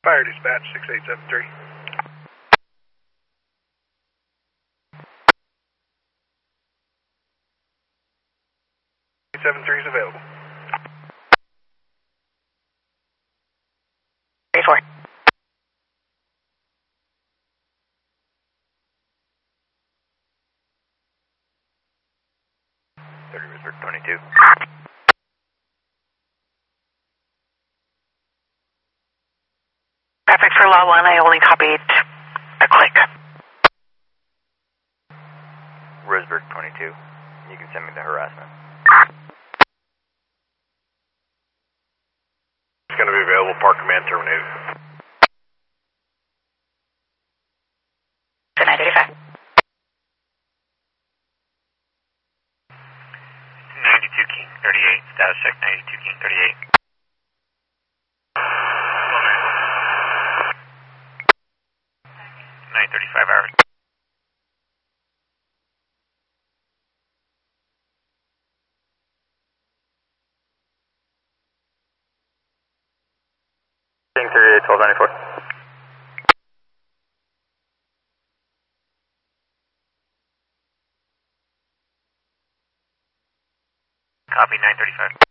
Fire dispatch 6873. 73 is available. 34. Resort 22. Traffic for Law 1, I only copied a click. Roseburg 22. You can send me the harassment. It's going to be available. Park command terminated. 935. 92 King 38. Status check 92 King 38. 935 hours. King 38, 1294. Copy 935.